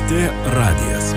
LRT radijas.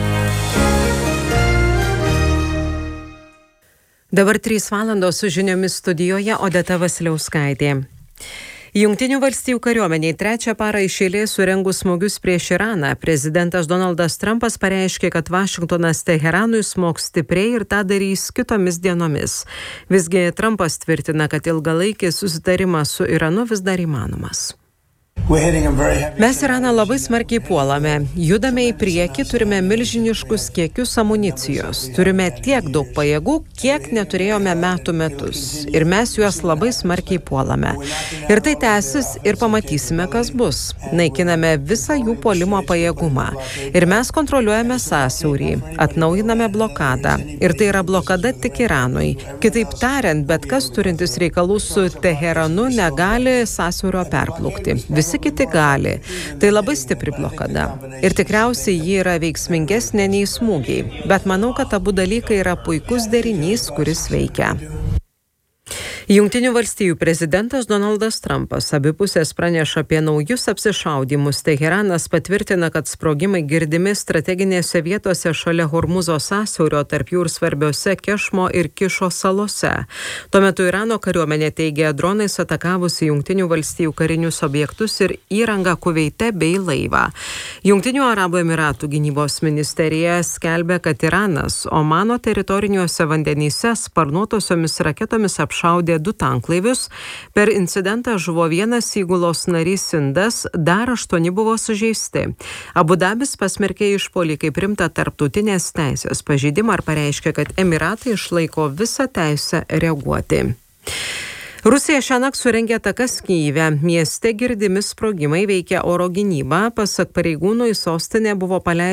Dabar 3 valandos su žiniomis studijoje Odeta Vasiliauskaitė. Jungtinių valstijų kariuomeniai 3 parą iš eilės surengus smūgius prieš Iraną, prezidentas Donaldas Trumpas pareiškė, kad Vašingtonas Teheranui smogs stipriai ir tą darys kitomis dienomis. Visgi Trumpas tvirtina, kad ilgalaikis susitarimas su Iranu vis dar įmanomas. Mes Iraną labai smarkiai puolame, judame į priekį, turime milžiniškus kiekius amunicijos, turime tiek daug pajėgų, kiek neturėjome metų metus ir mes juos labai smarkiai puolame. Ir tai tęsis ir pamatysime, kas bus. Naikiname visą jų puolimo pajėgumą ir mes kontroliuojame sąsiaurį, atnaujiname blokadą ir tai yra blokada tik Iranui. Kitaip tariant, bet kas turintis reikalų su Teheranu negali sąsiaurio perplaukti. Visi kiti gali. Tai labai stipri blokada. Ir tikriausiai ji yra veiksmingesnė nei smūgiai. Bet manau, kad abu dalykai yra puikus derinys, kuris veikia. Jungtinių valstijų prezidentas Donaldas Trumpas abi pusės praneša apie naujus apsišaudymus. Teheranas patvirtina, kad sprogimai girdimi strateginėse vietose šalia Hormuzo sąsiaurio, tarp jų ir svarbiose Kešmo ir Kišo salose. Tuo metu Irano kariuomenė teigia dronais atakavusi Jungtinių valstijų karinius objektus ir įrangą Kuveite bei laivą. Jungtinių Arabų Emiratų gynybos ministerija skelbia, kad Iranas Omano teritoriniuose vandenyse sparnuotosiomis raketomis apšaudė 2 tanklaivius. Per incidentą žuvo 1 įgulos narys Sindas, dar 8 buvo sužeisti. Abu Dabis pasmerkė išpuolį kaip rimtą tarptautinės teisės pažeidimą ir pareiškė, kad Emiratai išlaiko visą teisę reaguoti. Rusija šiąnakt surengė atakas Kyjive. Mieste girdimi sprogimai, veikia oro gynyba. Pasak pareigūnų į sostinę buvo paleista